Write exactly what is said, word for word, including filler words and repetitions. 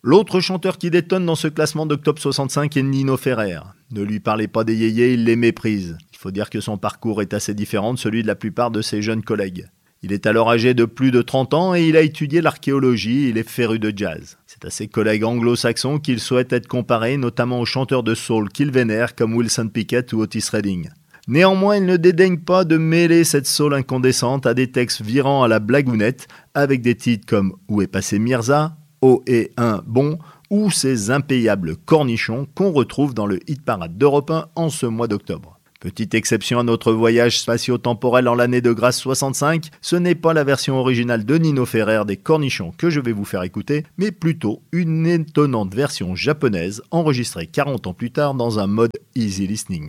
L'autre chanteur qui détonne dans ce classement d'octobre soixante-cinq est Nino Ferrer. Ne lui parlez pas des yéyés, il les méprise. Il faut dire que son parcours est assez différent de celui de la plupart de ses jeunes collègues. Il est alors âgé de plus de trente ans et il a étudié l'archéologie et il est féru de jazz. C'est à ses collègues anglo-saxons qu'il souhaite être comparé, notamment aux chanteurs de soul qu'il vénère comme Wilson Pickett ou Otis Redding. Néanmoins, il ne dédaigne pas de mêler cette soul incandescente à des textes virant à la blagounette avec des titres comme « Où est passé Mirza ?», Oh et un bon ou ces impayables cornichons qu'on retrouve dans le hit parade d'Europe un en ce mois d'octobre. Petite exception à notre voyage spatio-temporel en l'année de grâce soixante-cinq, ce n'est pas la version originale de Nino Ferrer des cornichons que je vais vous faire écouter, mais plutôt une étonnante version japonaise enregistrée quarante ans plus tard dans un mode easy listening.